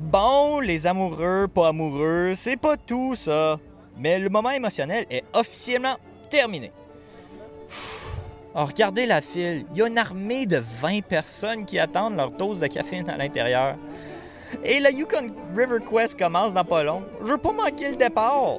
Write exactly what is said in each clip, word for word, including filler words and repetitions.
Bon, les amoureux, pas amoureux, c'est pas tout ça. Mais le moment émotionnel est officiellement terminé. Oh, regardez la file. Il y a une armée de vingt personnes qui attendent leur dose de caféine à l'intérieur. Et le Yukon River Quest commence dans pas long. Je veux pas manquer le départ.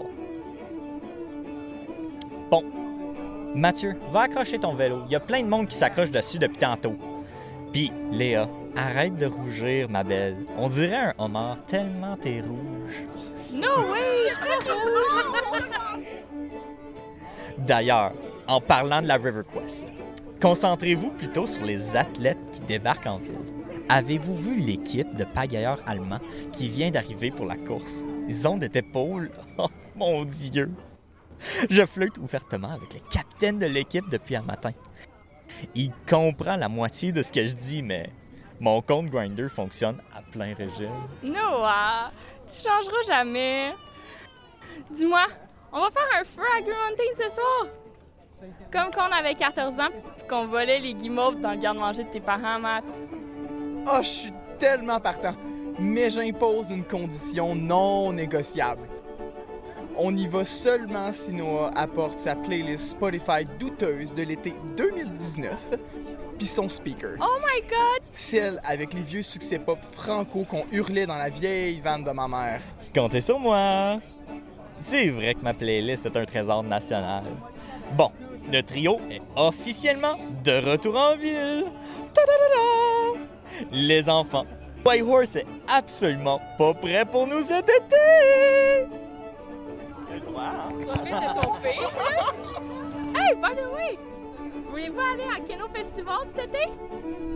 Bon. Mathieu, va accrocher ton vélo. Il y a plein de monde qui s'accroche dessus depuis tantôt. Puis, Léa, arrête de rougir, ma belle. On dirait un homard tellement t'es rouge. No way, je suis pas rouge! D'ailleurs, en parlant de la River Quest, concentrez-vous plutôt sur les athlètes qui débarquent en ville. Avez-vous vu l'équipe de pagailleurs allemands qui vient d'arriver pour la course? Ils ont des épaules. Oh, mon Dieu! Je flirte ouvertement avec le capitaine de l'équipe depuis un matin. Il comprend la moitié de ce que je dis, mais mon compte Grindr fonctionne à plein régime. Noah, tu changeras jamais. Dis-moi, on va faire un feu à Green Mountain ce soir? Comme quand on avait quatorze ans puis qu'on volait les guimauves dans le garde-manger de tes parents, Matt. Oh, je suis tellement partant. Mais j'impose une condition non négociable. On y va seulement si Noah apporte sa playlist Spotify douteuse de l'été deux mille dix-neuf, puis son speaker. Oh my God! Celle avec les vieux succès pop franco qu'on hurlait dans la vieille vanne de ma mère. Comptez sur moi! C'est vrai que ma playlist est un trésor national. Bon, le trio est officiellement de retour en ville. Ta-da-da-da! Les enfants, Whitehorse est absolument pas prêt pour nous cet été! Profite de ton fille, là. Hey, by the way, voulez-vous aller à Keno Festival cet été?